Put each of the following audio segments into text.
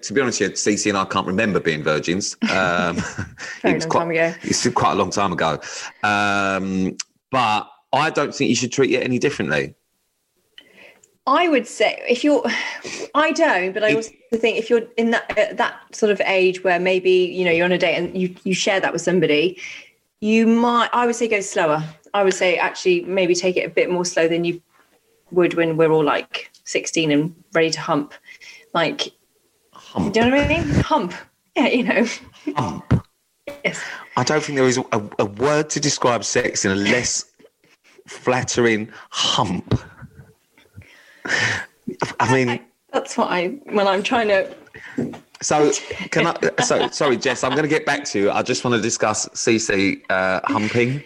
to be honest, Cece and I can't remember being virgins. It's quite a long time ago. But I don't think you should treat it any differently. I would say I don't, but I also think if you're in that sort of age where maybe, you're on a date and you share that with somebody, I would say go slower. I would say actually maybe take it a bit more slow than you would when we're all like 16 and ready to hump. Like, hump. Do you know what I mean? Hump. Yeah, Hump. Yes. I don't think there is a word to describe sex in a less flattering hump. I mean, that's what when I'm trying to. So sorry, Jess, I'm going to get back to you. I just want to discuss Cece humping.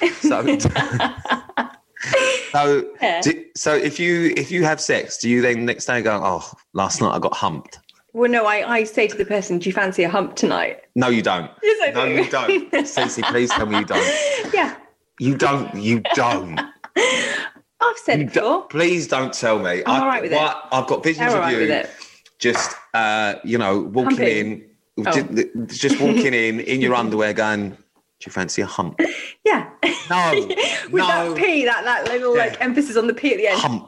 So if you have sex, do you then next day go, oh, last night I got humped? Well, no, I say to the person, do you fancy a hump tonight? No, you don't. Yes, I do. No, you don't. Cece, please tell me you don't. Yeah. You don't. I've said it before. Please don't tell me. I'm all right with it. I've got visions of you just, walking in, just walking in your underwear going, do you fancy a hump? Yeah. No. With that P, that little emphasis on the P at the end. Hump.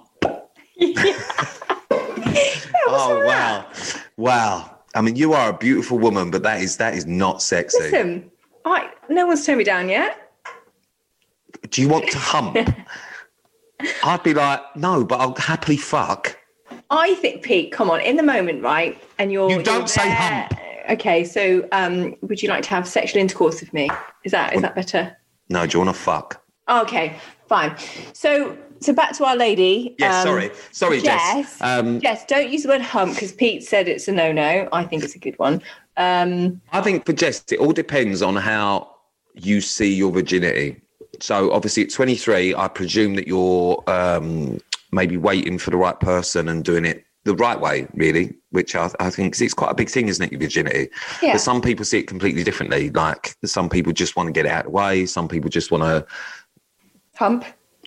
Yeah, wow. I mean, you are a beautiful woman, but that is not sexy. Listen, no one's turned me down yet. Do you want to hump? I'd be like, no, but I'll happily fuck. I think, Pete, come on, in the moment, right? And you don't say hump. Okay, so would you like to have sexual intercourse with me? Is that better? No, do you want to fuck? Okay, fine. So back to Our Lady. Yes, sorry, Jess. Jess, don't use the word hump because Pete said it's a no-no. I think it's a good one. I think for Jess, it all depends on how you see your virginity. So obviously at 23, I presume that you're maybe waiting for the right person and doing it the right way, really, which I think it's quite a big thing, isn't it, your virginity? Yeah. But some people see it completely differently. Like some people just want to get it out of the way. Some people just want to hump.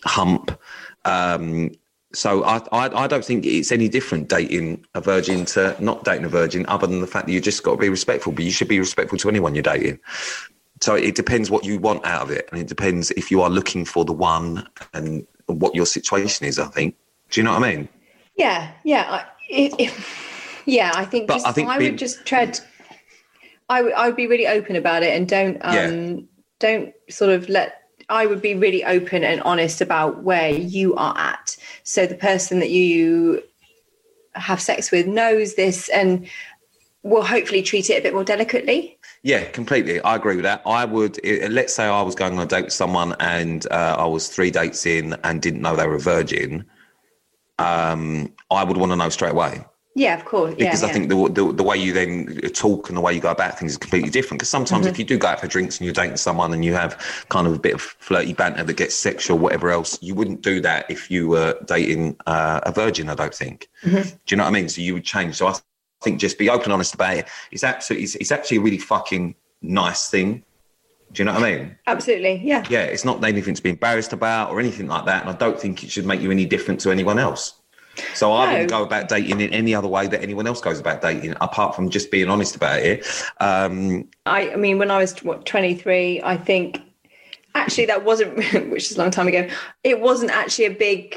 So I don't think it's any different dating a virgin to not dating a virgin, other than the fact that you just got to be respectful. But you should be respectful to anyone you're dating. So it depends what you want out of it. And it depends if you are looking for the one and what your situation is, I think. Do you know what I mean? Yeah. I think I would just tread. I would be really open about it and don't sort of I would be really open and honest about where you are at. So the person that you have sex with knows this and will hopefully treat it a bit more delicately. Yeah, completely. I agree with that. I would, let's say I was going on a date with someone and I was 3 dates in and didn't know they were a virgin. I would want to know straight away. Yeah, of course. Because I think the way you then talk and the way you go about things is completely different. Because sometimes if you do go out for drinks and you're dating someone and you have kind of a bit of flirty banter that gets sexual, whatever else, you wouldn't do that if you were dating a virgin, I don't think. Do you know what I mean? So you would change. So I think just be open and honest about it. It's actually a really fucking nice thing. Do you know what I mean? Absolutely, yeah. Yeah, it's not anything to be embarrassed about or anything like that. And I don't think it should make you any different to anyone else. So I wouldn't go about dating in any other way that anyone else goes about dating, apart from just being honest about it. I mean, when I was 23, I think actually that wasn't, which is a long time ago, it wasn't such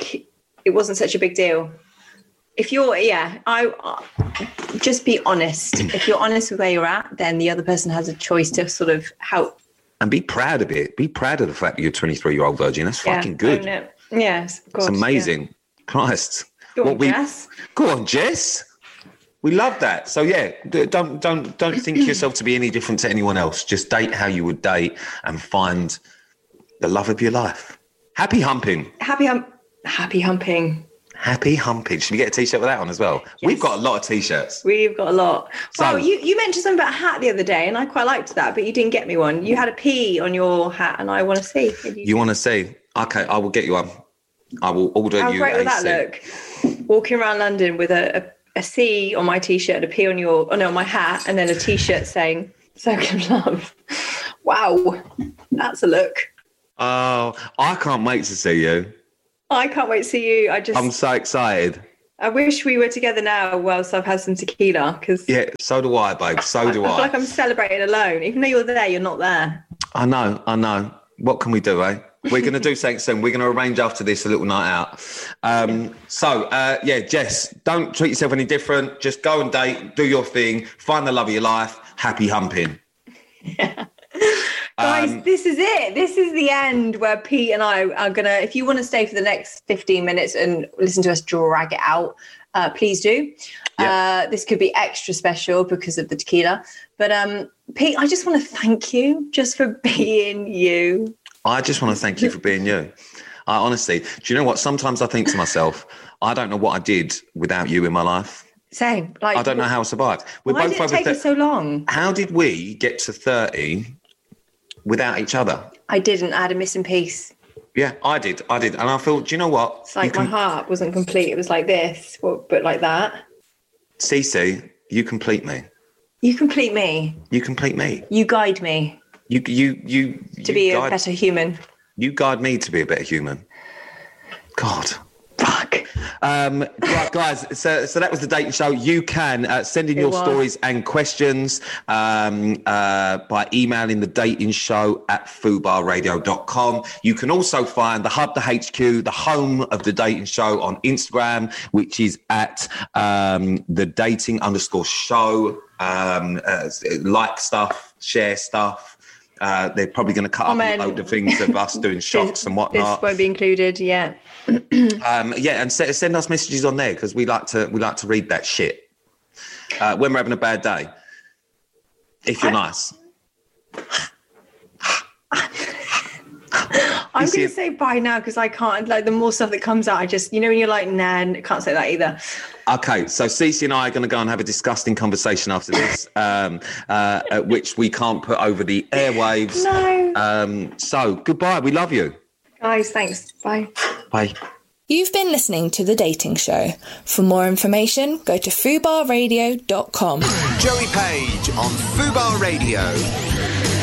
a big deal. If you're, I just be honest. If you're honest with where you're at, then the other person has a choice to sort of help. And be proud of it. Be proud of the fact that you're a 23-year-old virgin. That's fucking good. Yes, of course. It's amazing. Yeah. Christ. Go on, Jess. Go on, Jess. We love that. So yeah, don't think yourself to be any different to anyone else. Just date how you would date and find the love of your life. Happy humping. Happy humping. Happy humping. Should we get a T-shirt with that on as well? Yes. We've got a lot of T-shirts. We've got a lot. So you mentioned something about a hat the other day, and I quite liked that, but you didn't get me one. You had a P on your hat, and I want to see. You want to see? Okay, I will get you one. I will order you a How great would that look? Walking around London with a C on my T-shirt, a P on my hat, and then a T-shirt saying "Circle of Love." Wow, that's a look. Oh, I can't wait to see you. I can't wait to see you. I'm so excited. I wish we were together now whilst I've had some tequila. Because Yeah, so do I, babe. So do I I. feel like I'm celebrating alone. Even though you're there, you're not there. I know. What can we do, eh? We're going to do something soon. We're going to arrange after this a little night out. Jess, don't treat yourself any different. Just go and date, do your thing, find the love of your life. Happy humping. Yeah. Guys, this is it. This is the end where Pete and I are going to, if you want to stay for the next 15 minutes and listen to us drag it out, please do. Yep. This could be extra special because of the tequila. But Pete, I just want to thank you just for being you. I just want to thank you for being you. I honestly, do you know what? Sometimes I think to myself, I don't know what I did without you in my life. Same. Like, I don't know how I survived. Why did it take us so long? How did we get to 30 without each other? I didn't. I had a missing piece. Yeah, I did. And I feel, do you know what? It's like my heart wasn't complete. It was like this, but like that. Cece, you complete me. You complete me. You complete me. You guide me. You to be a better human. You guide me to be a better human. God. Fuck. Right, guys, so that was the dating show. You can send in your stories and questions by emailing the dating show at fubarradio.com. You can also find the Hub, the HQ, the home of the dating show on Instagram, which is at the dating_show. Like stuff, share stuff. They're probably going to cut up a load of things of us doing shots and whatnot. This won't be included, yeah. And send us messages on there because we like to read that shit when we're having a bad day. If you're nice. I'm going to say bye now because I can't, like, the more stuff that comes out, I just, when you're like, nah, I can't say that either. Okay, so Cece and I are going to go and have a disgusting conversation after this, which we can't put over the airwaves. No. So, goodbye. We love you. Guys, thanks. Bye. Bye. You've been listening to The Dating Show. For more information, go to fubarradio.com. Joey Page on Fubar Radio.